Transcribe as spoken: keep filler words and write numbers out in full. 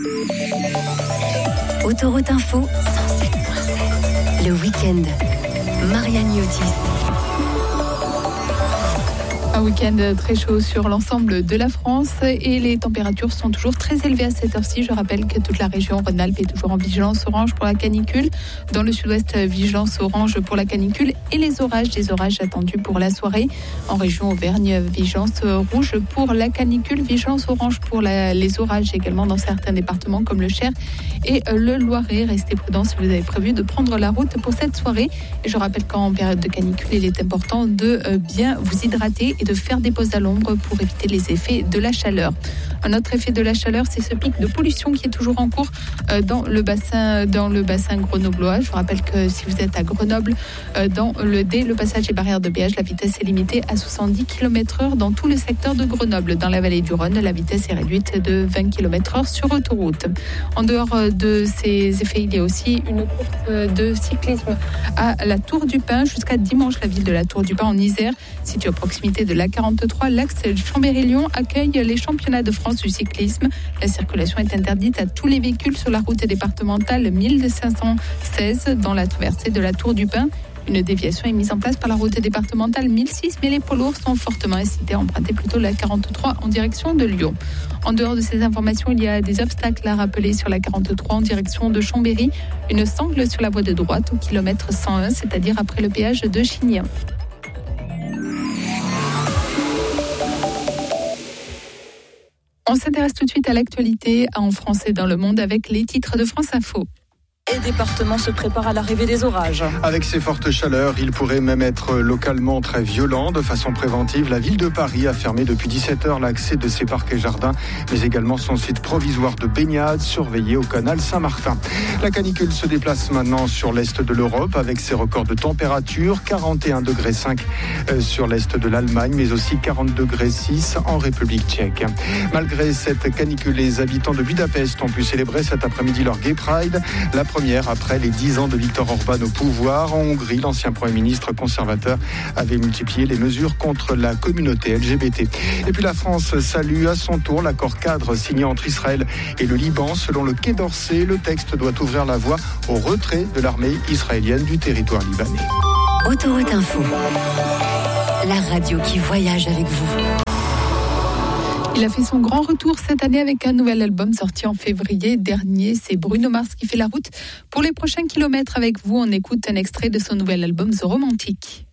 Autoroute Info, cent sept virgule sept. Le week-end. Marianne Yotis. Un week-end très chaud sur l'ensemble de la France et les températures sont toujours très élevées à cette heure-ci. Je rappelle que toute la région Rhône-Alpes est toujours en vigilance orange pour la canicule. Dans le sud-ouest, vigilance orange pour la canicule et les orages. Des orages attendus pour la soirée. En région Auvergne, vigilance rouge pour la canicule. Vigilance orange pour la, les orages également dans certains départements comme le Cher et le Loiret. Restez prudents si vous avez prévu de prendre la route pour cette soirée. Et je rappelle qu'en période de canicule, il est important de bien vous hydrater et de faire des pauses à l'ombre pour éviter les effets de la chaleur. Un autre effet de la chaleur, c'est ce pic de pollution qui est toujours en cours dans le bassin, dans le bassin grenoblois. Je vous rappelle que si vous êtes à Grenoble, dans le D, le passage des barrières de péage, la vitesse est limitée à soixante-dix kilomètres heure dans tout le secteur de Grenoble. Dans la vallée du Rhône, la vitesse est réduite de vingt kilomètres heure sur autoroute. En dehors de ces effets, il y a aussi une course de cyclisme à la Tour du Pin jusqu'à dimanche. La ville de la Tour du Pin en Isère, située à proximité de de la quarante-trois, l'axe Chambéry-Lyon accueille les championnats de France du cyclisme. La circulation est interdite à tous les véhicules sur la route départementale mille cinq cent seize dans la traversée de la Tour du Pin. Une déviation est mise en place par la route départementale mille six, mais les poids lourds sont fortement incités à emprunter plutôt la quarante-trois en direction de Lyon. En dehors de ces informations, il y a des obstacles à rappeler sur la quarante-trois en direction de Chambéry. Une sangle sur la voie de droite au kilomètre cent un, c'est-à-dire après le péage de Chignien. On s'intéresse tout de suite à l'actualité en France et dans le monde avec les titres de France Info. Les départements se préparent à l'arrivée des orages. Avec ces fortes chaleurs, il pourrait même être localement très violent. De façon préventive, la ville de Paris a fermé depuis dix-sept heures l'accès de ses parcs et jardins, mais également son site provisoire de baignade surveillé au canal Saint-Martin. La canicule se déplace maintenant sur l'est de l'Europe avec ses records de température, quarante et un degrés cinq sur l'est de l'Allemagne, mais aussi quarante degrés six en République tchèque. Malgré cette canicule, les habitants de Budapest ont pu célébrer cet après-midi leur Gay Pride. La première après les dix ans de Viktor Orban au pouvoir. En Hongrie, l'ancien Premier ministre conservateur avait multiplié les mesures contre la communauté L G B T. Et puis la France salue à son tour l'accord cadre signé entre Israël et le Liban. Selon le Quai d'Orsay, le texte doit ouvrir la voie au retrait de l'armée israélienne du territoire libanais. Autoroute Info, la radio qui voyage avec vous. Il a fait son grand retour cette année avec un nouvel album sorti en février dernier. C'est Bruno Mars qui fait la route. Pour les prochains kilomètres avec vous, on écoute un extrait de son nouvel album The Romantic.